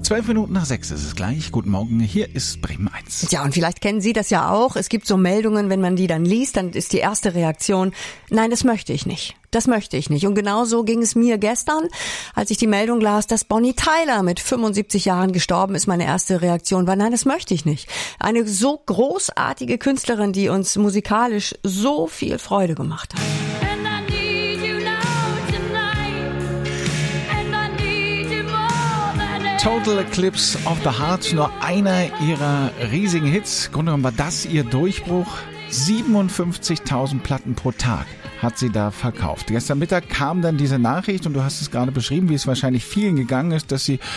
6:12 ist es gleich. Guten Morgen, hier ist Bremen 1. Ja, und vielleicht kennen Sie das ja auch. Es gibt so Meldungen, wenn man die dann liest, dann ist die erste Reaktion, nein, das möchte ich nicht. Das möchte ich nicht. Und genau so ging es mir gestern, als ich die Meldung las, dass Bonnie Tyler mit 75 Jahren gestorben ist. Meine erste Reaktion war, nein, das möchte ich nicht. Eine so großartige Künstlerin, die uns musikalisch so viel Freude gemacht hat. Total Eclipse of the Heart, nur einer ihrer riesigen Hits. Im Grunde genommen war das ihr Durchbruch. 57.000 Platten pro Tag hat sie da verkauft. Gestern Mittag kam dann diese Nachricht und du hast es gerade beschrieben, wie es wahrscheinlich vielen gegangen ist, dass sie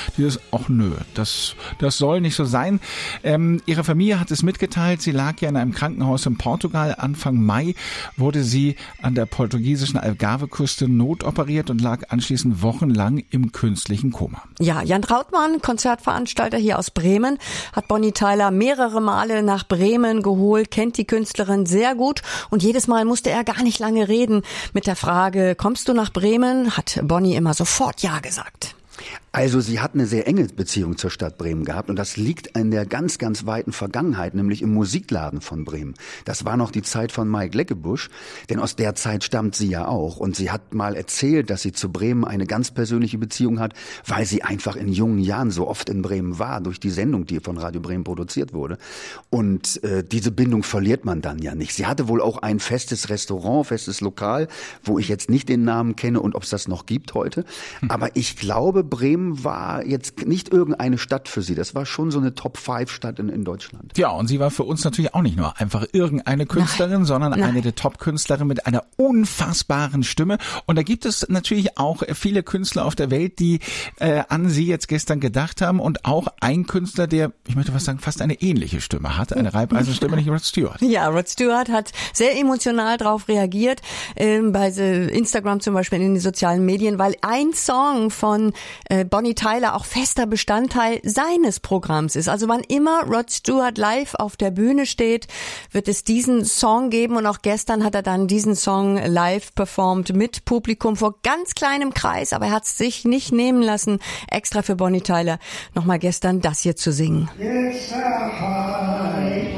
das soll nicht so sein. Ihre Familie hat es mitgeteilt, sie lag ja in einem Krankenhaus in Portugal. Anfang Mai wurde sie an der portugiesischen Algarve-Küste notoperiert und lag anschließend wochenlang im künstlichen Koma. Ja, Jan Trautmann, Konzertveranstalter hier aus Bremen, hat Bonnie Tyler mehrere Male nach Bremen geholt, kennt die Künstlerin sehr gut und jedes Mal musste er gar nicht lange reden mit der Frage, kommst du nach Bremen? Hat Bonnie immer sofort Ja gesagt. Also sie hat eine sehr enge Beziehung zur Stadt Bremen gehabt und das liegt in der ganz, ganz weiten Vergangenheit, nämlich im Musikladen von Bremen. Das war noch die Zeit von Mike Leckebusch, denn aus der Zeit stammt sie ja auch und sie hat mal erzählt, dass sie zu Bremen eine ganz persönliche Beziehung hat, weil sie einfach in jungen Jahren so oft in Bremen war, durch die Sendung, die von Radio Bremen produziert wurde. Und diese Bindung verliert man dann ja nicht. Sie hatte wohl auch ein festes Restaurant, festes Lokal, wo ich jetzt nicht den Namen kenne und ob es das noch gibt heute. Aber ich glaube, Bremen war jetzt nicht irgendeine Stadt für sie. Das war schon so eine Top-5-Stadt in Deutschland. Ja, und sie war für uns natürlich auch nicht nur einfach irgendeine Künstlerin, sondern eine der Top-Künstlerinnen mit einer unfassbaren Stimme. Und da gibt es natürlich auch viele Künstler auf der Welt, die an sie jetzt gestern gedacht haben. Und auch ein Künstler, der, ich möchte fast sagen, fast eine ähnliche Stimme hat. Eine Reibeisenstimme, nicht Rod Stewart. Ja, Rod Stewart hat sehr emotional darauf reagiert, bei Instagram zum Beispiel, in den sozialen Medien, weil ein Song von Bonnie Tyler auch fester Bestandteil seines Programms ist. Also wann immer Rod Stewart live auf der Bühne steht, wird es diesen Song geben und auch gestern hat er dann diesen Song live performt mit Publikum vor ganz kleinem Kreis, aber er hat es sich nicht nehmen lassen, extra für Bonnie Tyler nochmal gestern das hier zu singen. It's a high,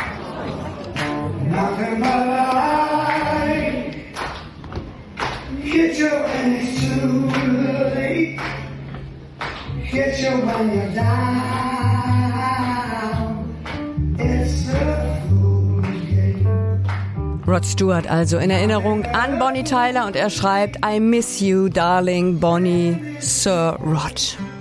nothing but a lie. Get your hands too late. Get your money down. It's a fool's game. Rod Stewart also in Erinnerung an Bonnie Tyler und er schreibt, I miss you, darling Bonnie, Sir Rod.